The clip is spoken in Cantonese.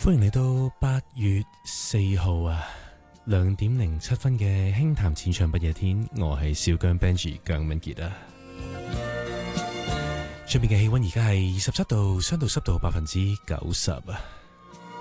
歡迎嚟到8月4號2:07嘅輕談淺唱不夜天，我係小姜 Benji 姜文傑啊。出面嘅氣溫而家係27度，相對濕度90%。